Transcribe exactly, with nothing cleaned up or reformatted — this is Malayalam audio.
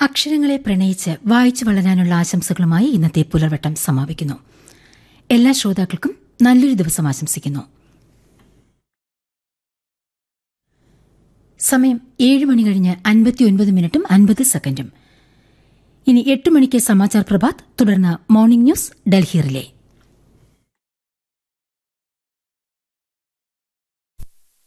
അക്ഷരങ്ങളെ പ്രണയിച്ച് വായിച്ചു വളരാനുള്ള ആശംസകളുമായി ഇന്നത്തെ പുലർവട്ടം സമാപിക്കുന്നു. എല്ലാ ശ്രോതാക്കൾക്കും നല്ലൊരു ദിവസം ആശംസിക്കുന്നു. സമയം ഏഴ് മണി കഴിഞ്ഞ് അൻപത്തിയൊൻപത് മിനിറ്റും അൻപത് സെക്കൻഡും. ഇനി എട്ട് മണിക്ക് സമാചാർ പ്രഭാത്, തുടർന്ന് മോർണിംഗ് ന്യൂസ് ഡൽഹി റിലേ.